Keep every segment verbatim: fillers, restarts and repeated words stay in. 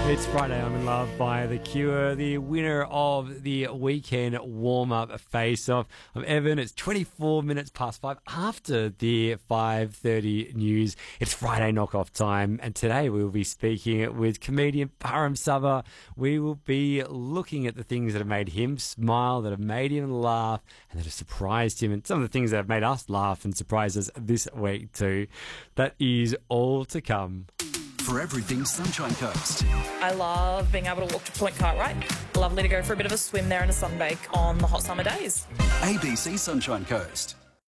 It's Friday, I'm in Love by The Cure, the winner of the weekend warm-up face-off. I'm Evan. It's twenty-four minutes past five after the five thirty news. It's Friday knock-off time, and today we will be speaking with comedian Param Sava. We will be looking at the things that have made him smile, that have made him laugh, and that have surprised him, and some of the things that have made us laugh and surprised us this week too. That is all to come. For everything Sunshine Coast. I love being able to walk to Point Cartwright. Lovely to go for a bit of a swim there and a sunbake on the hot summer days. A B C Sunshine Coast.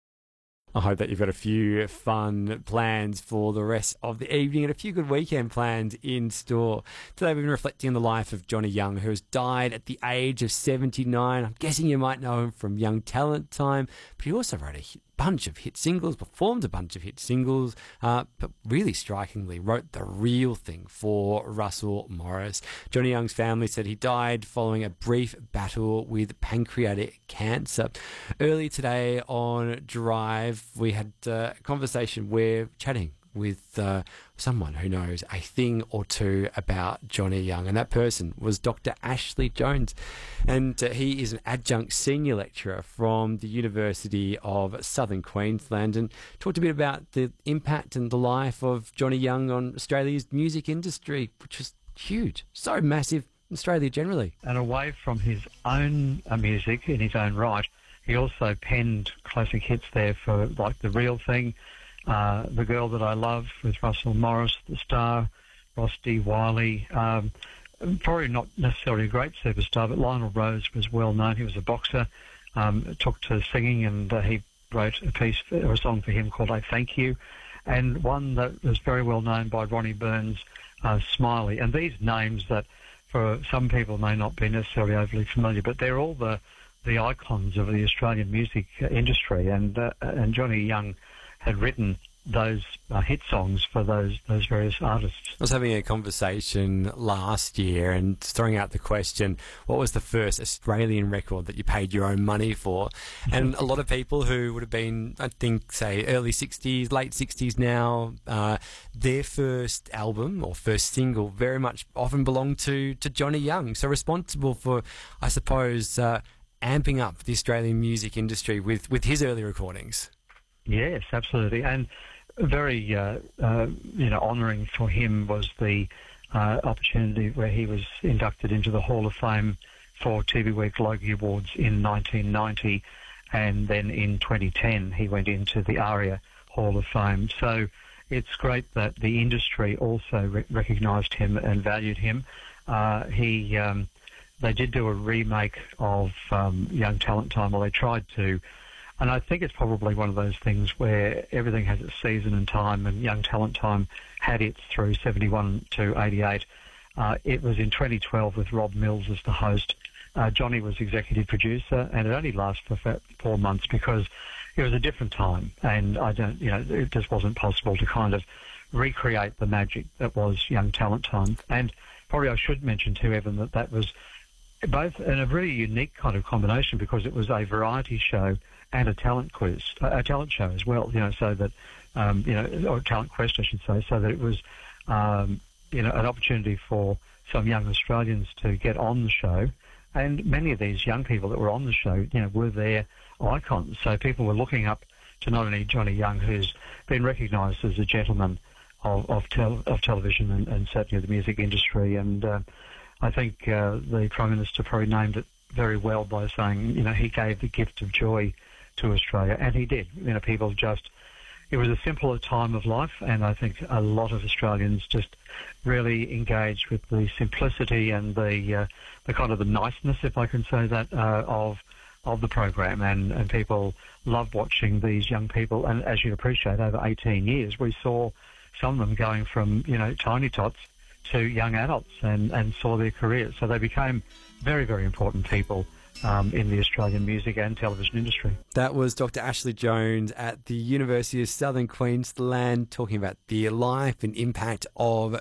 I hope that you've got a few fun plans for the rest of the evening and a few good weekend plans in store. Today we've been reflecting on the life of Johnny Young, who has died at the age of seventy-nine. I'm guessing you might know him from Young Talent time, but he also wrote a hit, bunch of hit singles, performed a bunch of hit singles, uh, but really strikingly wrote The Real Thing for Russell Morris. Johnny Young's family said he died following a brief battle with pancreatic cancer. Earlier today on Drive, we had uh, a conversation where chatting with uh, someone who knows a thing or two about Johnny Young, and that person was Doctor Ashley Jones, and uh, he is an adjunct senior lecturer from the University of Southern Queensland, and talked a bit about the impact and the life of Johnny Young on Australia's music industry, which was huge, so massive in Australia generally. And away from his own uh, music in his own right, he also penned classic hits there for like The Real Thing, Uh, The Girl That I Love with Russell Morris, The Star, Ross D. Wiley. Um, probably not necessarily a great superstar, but Lionel Rose was well known. He was a boxer, um, took to singing, and uh, he wrote a piece, or a song for him called I Thank You, and one that was very well known by Ronnie Burns, uh, Smiley. And these names that for some people may not be necessarily overly familiar, but they're all the, the icons of the Australian music industry, and, uh, and Johnny Young had written those uh, hit songs for those those various artists. I was having a conversation last year and throwing out the question, what was the first Australian record that you paid your own money for? And a lot of people who would have been, I think, say, early sixties, late sixties now, uh, their first album or first single very much often belonged to, to Johnny Young. So responsible for, I suppose, uh, amping up the Australian music industry with, with his early recordings. Yes, absolutely. And very, uh, uh, you know, honouring for him was the uh, opportunity where he was inducted into the Hall of Fame for T V Week Logie Awards in nineteen ninety, and then in twenty ten he went into the ARIA Hall of Fame. So it's great that the industry also re- recognised him and valued him. Uh, he, um, they did do a remake of um, Young Talent Time, or they tried to. And I think it's probably one of those things where everything has its season and time, and Young Talent Time had it through seventy-one to eighty-eight. Uh, it was in twenty twelve with Rob Mills as the host. Uh, Johnny was executive producer, and it only lasted for four months because it was a different time, and I don't, you know, it just wasn't possible to kind of recreate the magic that was Young Talent Time. And probably I should mention too, Evan, that that was both in a really unique kind of combination because it was a variety show and a talent quiz, a talent show as well, you know, so that, um, you know, or a talent quest, I should say, so that it was, um, you know, an opportunity for some young Australians to get on the show. And many of these young people that were on the show, you know, were their icons. So people were looking up to not only Johnny Young, who's been recognised as a gentleman of of, tel- of television and, and certainly the music industry. And uh, I think uh, the Prime Minister probably named it very well by saying, you know, he gave the gift of joy to Australia, and he did. You know, people just, it was a simpler time of life, and I think a lot of Australians just really engaged with the simplicity and the uh, the kind of the niceness, if I can say that, uh, of of the program, and, and people loved watching these young people. And as you'd appreciate, over eighteen years, we saw some of them going from, you know, tiny tots to young adults, and, and saw their careers. So they became very, very important people Um, in the Australian music and television industry. That was Doctor Ashley Jones at the University of Southern Queensland talking about the life and impact of